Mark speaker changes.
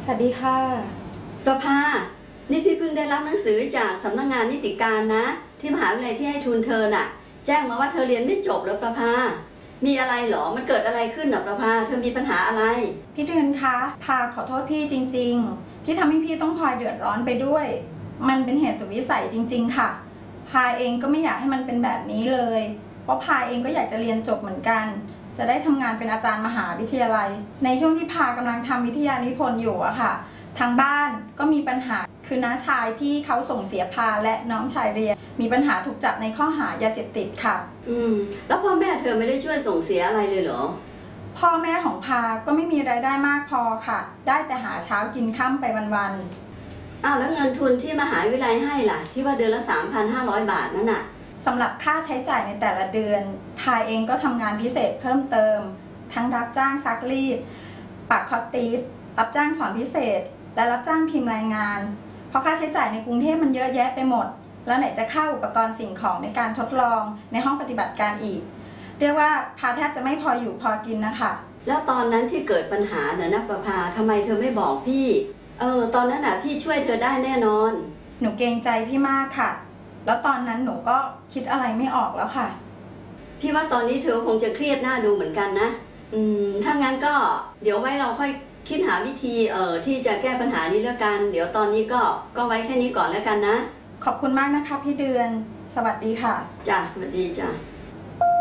Speaker 1: วัสดีค่ะ
Speaker 2: ประภานี่พี่เพิ่งได้รับหนังสือจากสำนักงานนิติการนะที่มหาวิทยาลัยที่ให้ทุนเธอน่ะแจ้งมาว่าเธอเรียนไม่จบแล้วประภามีอะไรหรอมันเกิดอะไรขึ้นหรอประภาเธอมีปัญหาอะไร
Speaker 1: พี่เดือนคะพาขอโทษพี่จริงๆที่ทำให้พี่ต้องพลอยเดือดร้อนไปด้วยมันเป็นเหตุสุดวิสัยจริงๆค่ะพาเองก็ไม่อยากให้มันเป็นแบบนี้เลยเพราะพาเองก็อยากจะเรียนจบเหมือนกันจะได้ทำงานเป็นอาจารย์มหาวิทยาลัยในช่วงที่พากำลังทำวิทยานิพนธ์อยู่อะค่ะทางบ้านก็มีปัญหาคือน้าชายที่เขาส่งเสียพาและน้องชายเรียนมีปัญหาถูกจับในข้อหายาเสพติดค่ะ
Speaker 2: แล้วพ่อแม่เธอไม่ได้ช่วยส่งเสียอะไรเลยเหรอ
Speaker 1: พ่อแม่ของพาก็ไม่มีรายได้มากพอค่ะได้แต่หาเช้ากินค่ำไปวัน
Speaker 2: ๆแล้วเงินทุนที่มหาวิทยาลัยให้ล่ะที่ว่าเดือนละ 3,500 บาทนั่นน่ะ
Speaker 1: สำหรับค่าใช้จ่ายในแต่ละเดือนพาเองก็ทำงานพิเศษเพิ่มเติมทั้งรับจ้างซักรีดปักคอตตีสรับจ้างสอนพิเศษและรับจ้างพิมพ์รายงานเพราะค่าใช้จ่ายในกรุงเทพมันเยอะแยะไปหมดแล้วไหนจะค่าอุปกรณ์สิ่งของในการทดลองในห้องปฏิบัติการอีกเรียกว่าพาแทบจะไม่พออยู่พอกินนะคะ
Speaker 2: แล้วตอนนั้นที่เกิดปัญหาเนี่ยนะประภาทำไมเธอไม่บอกพี่ตอนนั้นน่ะพี่ช่วยเธอได้แน่นอน
Speaker 1: หนูเกรงใจพี่มากค่ะแล้วตอนนั้นหนูก็คิดอะไรไม่ออกแล้วค่ะ
Speaker 2: พี่ว่าตอนนี้เธอคงจะเครียดหน้าดูเหมือนกันนะถ้างั้นก็เดี๋ยวไว้เราค่อยคิดหาวิธีที่จะแก้ปัญหานี้แล้วกันเดี๋ยวตอนนี้ก็ไว้แค่นี้ก่อนแล้วกันนะ
Speaker 1: ขอบคุณมากนะคะพี่เดือนสวัสดีค่ะ
Speaker 2: จ้ะสวัสดีจ้ะ